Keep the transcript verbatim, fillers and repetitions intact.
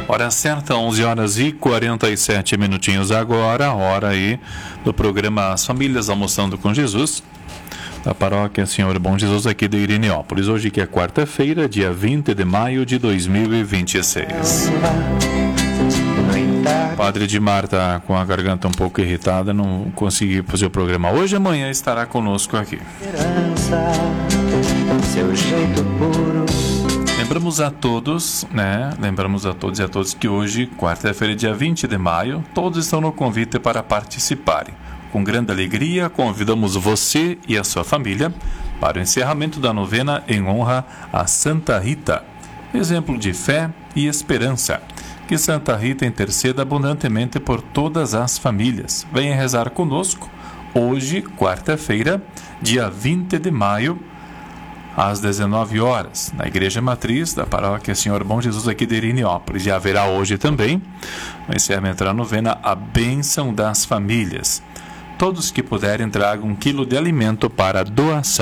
Hora certa, onze horas e quarenta e sete minutinhos agora, hora aí do programa As Famílias Almoçando com Jesus, da paróquia Senhor Bom Jesus aqui de Irineópolis. Hoje que é quarta-feira, dia vinte de maio de dois mil e vinte e seis. Padre Edmar está com a garganta um pouco irritada, não consegui fazer o programa hoje. Amanhã estará conosco aqui. Seu jeito puro. Lembramos a todos, né? Lembramos a todos e a todas que hoje, quarta-feira, dia vinte de maio, todos estão no convite para participarem. Com grande alegria, convidamos você e a sua família para o encerramento da novena em honra a Santa Rita, exemplo de fé e esperança. Que Santa Rita interceda abundantemente por todas as famílias. Venha rezar conosco hoje, quarta-feira, dia vinte de maio, às dezenove horas, na Igreja Matriz da Paróquia Senhor Bom Jesus aqui de Irineópolis. E haverá hoje também, no encerramento da novena, a bênção das famílias. Todos que puderem tragam um quilo de alimento para doação.